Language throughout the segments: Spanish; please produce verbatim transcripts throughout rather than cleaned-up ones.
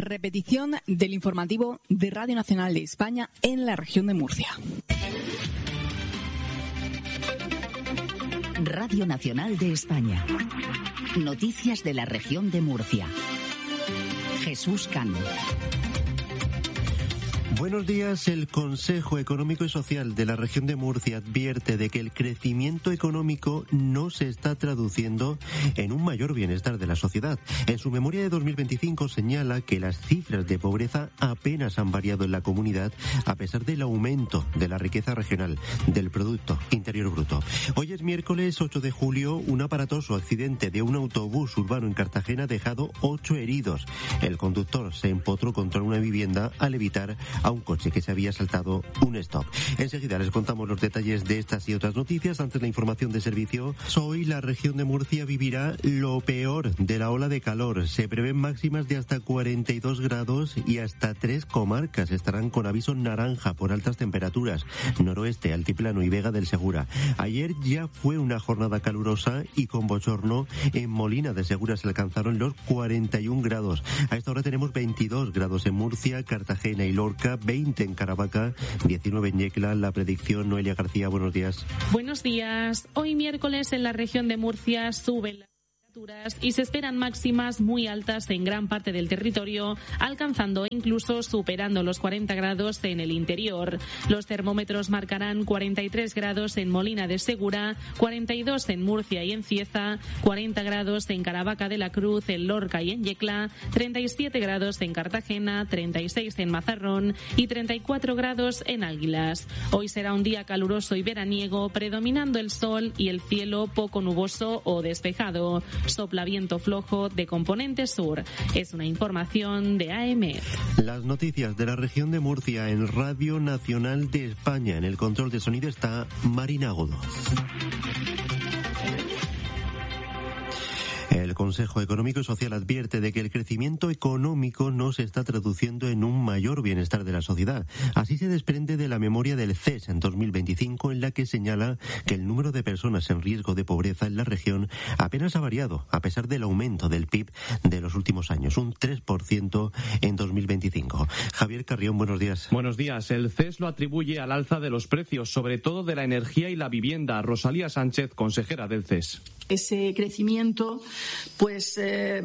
repetición del informativo de Radio Nacional de España en la región de Murcia. Radio Nacional de España. Noticias de la región de Murcia. Jesús Cano. Buenos días. El Consejo Económico y Social de la región de Murcia advierte de que el crecimiento económico no se está traduciendo en un mayor bienestar de la sociedad. En su memoria de dos mil veinticinco señala que las cifras de pobreza apenas han variado en la comunidad a pesar del aumento de la riqueza regional del Producto Interior Bruto. Hoy es miércoles ocho de julio. Un aparatoso accidente de un autobús urbano en Cartagena ha dejado ocho heridos. El conductor se empotró contra una vivienda al evitar a un coche que se había saltado un stop. Enseguida les contamos los detalles de estas y otras noticias. Antes, la información de servicio. Hoy la región de Murcia vivirá lo peor de la ola de calor. Se prevén máximas de hasta cuarenta y dos grados y hasta tres comarcas estarán con aviso naranja por altas temperaturas. Noroeste, Altiplano y Vega del Segura. Ayer ya fue una jornada calurosa y con bochorno. En Molina de Segura se alcanzaron los cuarenta y un grados. A esta hora tenemos veintidós grados en Murcia, Cartagena y Lorca, veinte en Caravaca, diecinueve en Yecla. La predicción, Noelia García, buenos días. Buenos días. Hoy miércoles en la región de Murcia suben las temperaturas y se esperan máximas muy altas en gran parte del territorio, alcanzando e incluso superando los cuarenta grados en el interior. Los termómetros marcarán cuarenta y tres grados en Molina de Segura, cuarenta y dos en Murcia y en Cieza, cuarenta grados en Caravaca de la Cruz, en Lorca y en Yecla, treinta y siete grados en Cartagena, treinta y seis en Mazarrón y treinta y cuatro grados en Águilas. Hoy será un día caluroso y veraniego, predominando el sol y el cielo poco nuboso o despejado. Sopla viento flojo de componente sur. Es una información de A M. Las noticias de la región de Murcia en Radio Nacional de España. En el control de sonido está Marina Godo. El Consejo Económico y Social advierte de que el crecimiento económico no se está traduciendo en un mayor bienestar de la sociedad. Así se desprende de la memoria del C E S en dos mil veinticinco, en la que señala que el número de personas en riesgo de pobreza en la región apenas ha variado, a pesar del aumento del P I B de los últimos años, un tres por ciento en dos mil veinticinco. Javier Carrión, buenos días. Buenos días. El C E S lo atribuye al alza de los precios, sobre todo de la energía y la vivienda. Rosalía Sánchez, consejera del C E S. Ese crecimiento, pues eh,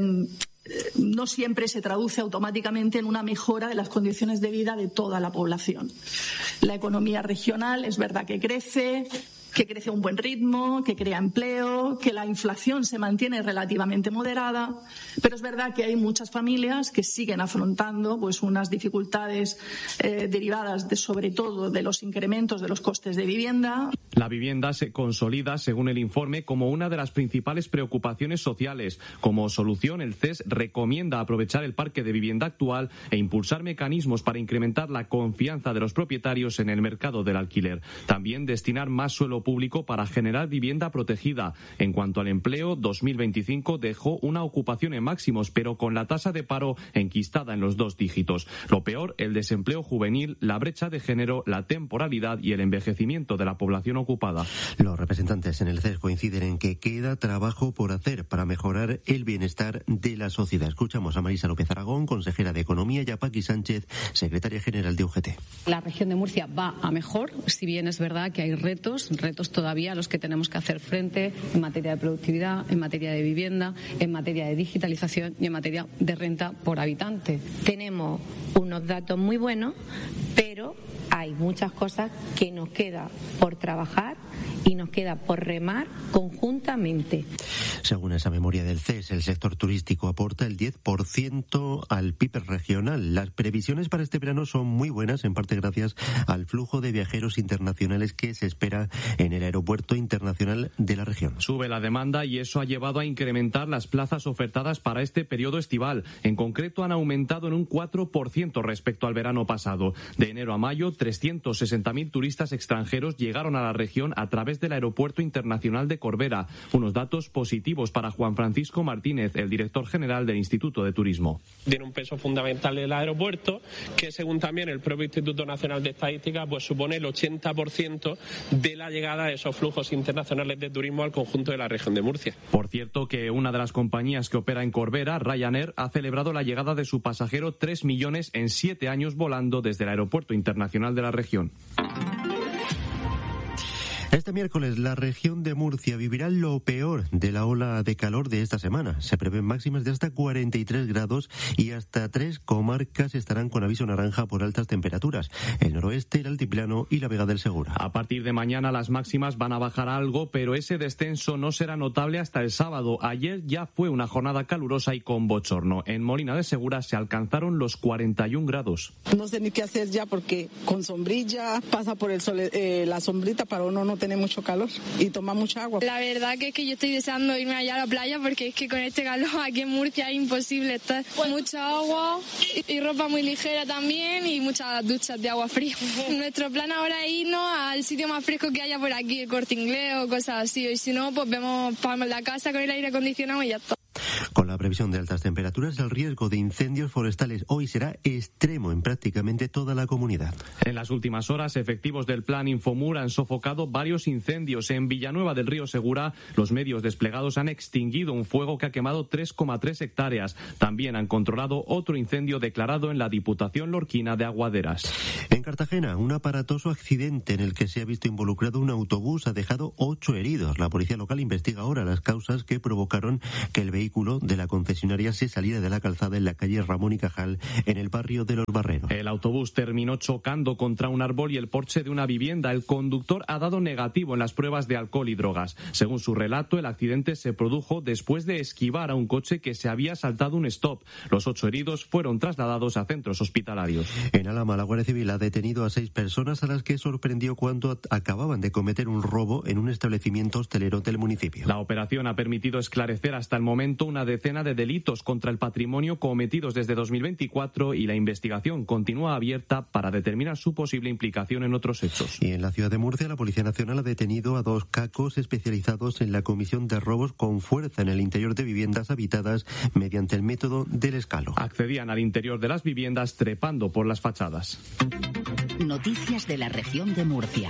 no siempre se traduce automáticamente en una mejora de las condiciones de vida de toda la población. La economía regional es verdad que crece, que crece a un buen ritmo, que crea empleo, que la inflación se mantiene relativamente moderada, pero es verdad que hay muchas familias que siguen afrontando pues unas dificultades eh, derivadas de, sobre todo de los incrementos de los costes de vivienda. La vivienda se consolida, según el informe, como una de las principales preocupaciones sociales. Como solución, el C E S recomienda aprovechar el parque de vivienda actual e impulsar mecanismos para incrementar la confianza de los propietarios en el mercado del alquiler. También destinar más suelo público para generar vivienda protegida. En cuanto al empleo, dos mil veinticinco dejó una ocupación en máximos, pero con la tasa de paro enquistada en los dos dígitos. Lo peor, el desempleo juvenil, la brecha de género, la temporalidad y el envejecimiento de la población ocupada. Los representantes en el C E S coinciden en que queda trabajo por hacer para mejorar el bienestar de la sociedad. Escuchamos a Marisa López Aragón, consejera de Economía, y a Paqui Sánchez, secretaria general de U G T. La región de Murcia va a mejor, si bien es verdad que hay retos, retos todavía a los que tenemos que hacer frente en materia de productividad, en materia de vivienda, en materia de digitalización y en materia de renta por habitante. Tenemos unos datos muy buenos, pero hay muchas cosas que nos queda por trabajar y nos queda por remar conjuntamente. Según esa memoria del C E S, el sector turístico aporta el diez por ciento al P I B regional. Las previsiones para este verano son muy buenas, en parte gracias al flujo de viajeros internacionales que se espera en el aeropuerto internacional de la región. Sube la demanda y eso ha llevado a incrementar las plazas ofertadas para este periodo estival. En concreto, han aumentado en un cuatro por ciento respecto al verano pasado. De enero a mayo, trescientos sesenta mil turistas extranjeros llegaron a la región a través del Aeropuerto Internacional de Corbera, unos datos positivos positivos para Juan Francisco Martínez, el director general del Instituto de Turismo. Tiene un peso fundamental el aeropuerto, que según también el propio Instituto Nacional de Estadística, pues supone el ochenta por ciento de la llegada de esos flujos internacionales de turismo al conjunto de la región de Murcia. Por cierto, que una de las compañías que opera en Corbera, Ryanair, ha celebrado la llegada de su pasajero tres millones en siete años volando desde el Aeropuerto Internacional de la región. Este miércoles la región de Murcia vivirá lo peor de la ola de calor de esta semana. Se prevén máximas de hasta cuarenta y tres grados y hasta tres comarcas estarán con aviso naranja por altas temperaturas: el noroeste, el altiplano y la Vega del Segura. A partir de mañana las máximas van a bajar algo, pero ese descenso no será notable hasta el sábado. Ayer ya fue una jornada calurosa y con bochorno. En Molina de Segura se alcanzaron los cuarenta y un grados. No sé ni qué hacer ya, porque con sombrilla pasa por el sol, eh, la sombrita para uno no tener mucho calor y toma mucha agua. La verdad que es que yo estoy deseando irme allá a la playa, porque es que con este calor aquí en Murcia es imposible estar. Mucha agua y, y ropa muy ligera también, y muchas duchas de agua fría. Nuestro plan ahora es irnos al sitio más fresco que haya por aquí, el Corte Inglés o cosas así, y si no, pues vemos para la casa con el aire acondicionado y ya está. Con la previsión de altas temperaturas, el riesgo de incendios forestales hoy será extremo en prácticamente toda la comunidad. En las últimas horas, efectivos del Plan Infomur han sofocado varios incendios. En Villanueva del Río Segura, los medios desplegados han extinguido un fuego que ha quemado tres coma tres hectáreas. También han controlado otro incendio declarado en la Diputación Lorquina de Aguaderas. En Cartagena, un aparatoso accidente en el que se ha visto involucrado un autobús ha dejado ocho heridos. La policía local investiga ahora las causas que provocaron que el vehículo de la concesionaria se saliera de la calzada en la calle Ramón y Cajal, en el barrio de Los Barreros. El autobús terminó chocando contra un árbol y el porche de una vivienda. El conductor ha dado negativo en las pruebas de alcohol y drogas. Según su relato, el accidente se produjo después de esquivar a un coche que se había saltado un stop. Los ocho heridos fueron trasladados a centros hospitalarios. En Alhama, la Guardia Civil ha detenido a seis personas a las que sorprendió cuando acababan de cometer un robo en un establecimiento hostelero del municipio. La operación ha permitido esclarecer hasta el momento una decena de delitos contra el patrimonio cometidos desde dos mil veinticuatro, y la investigación continúa abierta para determinar su posible implicación en otros hechos. Y en la ciudad de Murcia, la Policía Nacional ha detenido a dos cacos especializados en la comisión de robos con fuerza en el interior de viviendas habitadas mediante el método del escalo. Accedían al interior de las viviendas trepando por las fachadas. Noticias de la región de Murcia.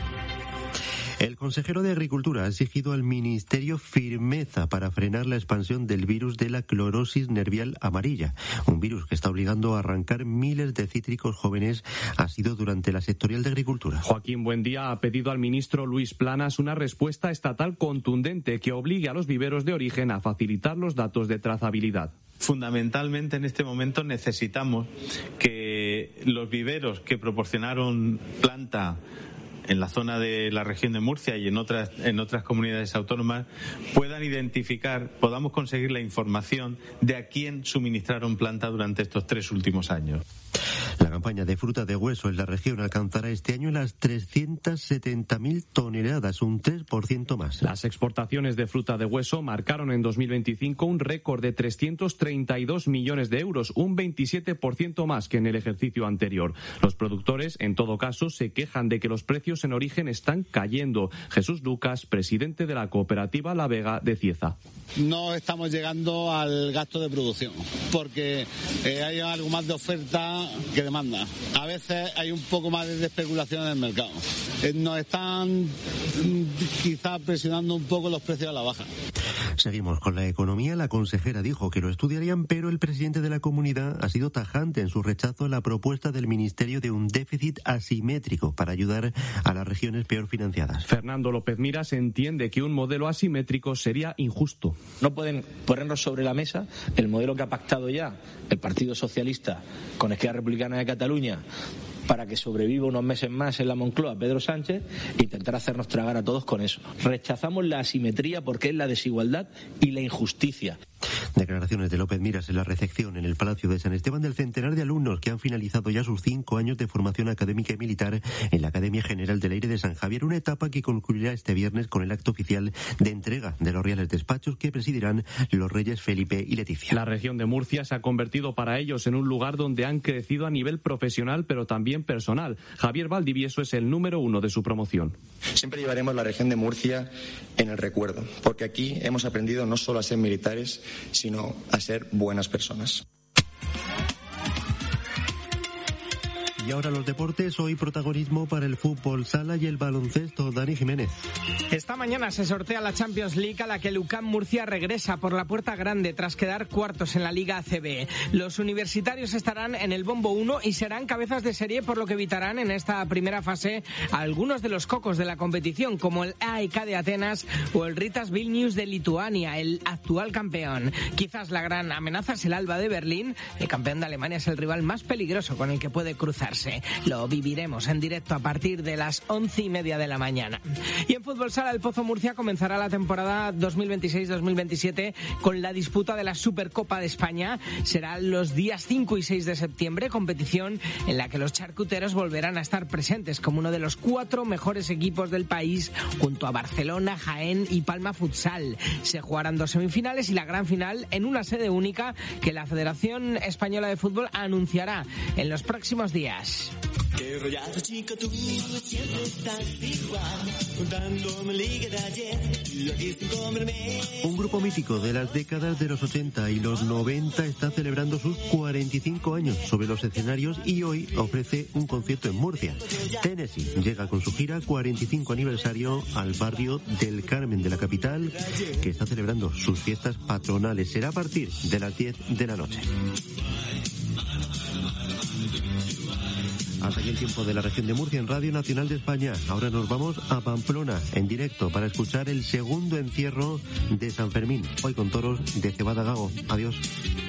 El consejero de Agricultura ha exigido al Ministerio firmeza para frenar la expansión del virus de la clorosis nervial amarilla, un virus que está obligando a arrancar miles de cítricos jóvenes. Ha sido durante la sectorial de Agricultura. Joaquín Buendía ha pedido al ministro Luis Planas una respuesta estatal contundente que obligue a los viveros de origen a facilitar los datos de trazabilidad. Fundamentalmente en este momento necesitamos que los viveros que proporcionaron planta en la zona de la región de Murcia y en otras en otras comunidades autónomas puedan identificar, podamos conseguir la información de a quién suministraron planta durante estos tres últimos años. La campaña de fruta de hueso en la región alcanzará este año las trescientas setenta mil toneladas, un tres por ciento más. Las exportaciones de fruta de hueso marcaron en dos mil veinticinco un récord de trescientos treinta y dos millones de euros, un veintisiete por ciento más que en el ejercicio anterior. Los productores, en todo caso, se quejan de que los precios en origen están cayendo. Jesús Lucas, presidente de la cooperativa La Vega de Cieza. No estamos llegando al gasto de producción, porque eh, hay algo más de oferta que demanda. A veces hay un poco más de especulación en el mercado. Eh, nos están quizás presionando un poco los precios a la baja. Seguimos con la economía. La consejera dijo que lo estudiarían, pero el presidente de la comunidad ha sido tajante en su rechazo a la propuesta del Ministerio de un déficit asimétrico para ayudar a las regiones peor financiadas. Fernando López Miras entiende que un modelo asimétrico sería injusto. No pueden ponernos sobre la mesa el modelo que ha pactado ya el Partido Socialista con Esquerra Republicana de Cataluña para que sobreviva unos meses más en la Moncloa Pedro Sánchez e intentar hacernos tragar a todos con eso. Rechazamos la asimetría porque es la desigualdad y la injusticia. Declaraciones de López Miras en la recepción en el Palacio de San Esteban del centenar de alumnos que han finalizado ya sus cinco años de formación académica y militar en la Academia General del Aire de San Javier, una etapa que concluirá este viernes con el acto oficial de entrega de los reales despachos que presidirán los reyes Felipe y Leticia. La región de Murcia se ha convertido para ellos en un lugar donde han crecido a nivel profesional pero también personal. Javier Valdivieso es el número uno de su promoción. Siempre llevaremos la región de Murcia en el recuerdo, porque aquí hemos aprendido no solo a ser militares, sino a ser buenas personas. Y ahora los deportes, hoy protagonismo para el fútbol sala y el baloncesto. Dani Jiménez. Esta mañana se sortea la Champions League, a la que el U C A M Murcia regresa por la puerta grande tras quedar cuartos en la Liga A C B. Los universitarios estarán en el bombo uno y serán cabezas de serie, por lo que evitarán en esta primera fase a algunos de los cocos de la competición, como el A E K de Atenas o el Ritas Vilnius de Lituania, el actual campeón. Quizás la gran amenaza es el Alba de Berlín. El campeón de Alemania es el rival más peligroso con el que puede cruzarse. Lo viviremos en directo a partir de las once y media de la mañana. Y en fútbol sala, el Pozo Murcia comenzará la temporada dos mil veintiséis dos mil veintisiete con la disputa de la Supercopa de España. Será los días cinco y seis de septiembre, competición en la que los charcuteros volverán a estar presentes como uno de los cuatro mejores equipos del país, junto a Barcelona, Jaén y Palma Futsal. Se jugarán dos semifinales y la gran final en una sede única que la Federación Española de Fútbol anunciará en los próximos días. Qué rollazo, chico, tú siempre estás igual, dándome liga de ayer, y aquí sin comerme. Un grupo mítico de las décadas de los ochenta y los noventa está celebrando sus cuarenta y cinco años sobre los escenarios y hoy ofrece un concierto en Murcia. Tennessee llega con su gira cuarenta y cinco aniversario al barrio del Carmen de la capital, que está celebrando sus fiestas patronales. Será a partir de las diez de la noche. Hasta aquí el tiempo de la región de Murcia en Radio Nacional de España. Ahora nos vamos a Pamplona en directo para escuchar el segundo encierro de San Fermín. Hoy con toros de Cebada Gago. Adiós.